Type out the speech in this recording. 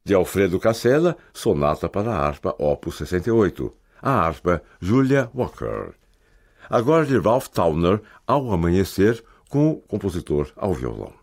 De Alfredo Casella, Sonata para Harpa, Opus 68. A harpa, Julia Walker. Agora de Ralph Towner, Ao Amanhecer, com o compositor ao violão.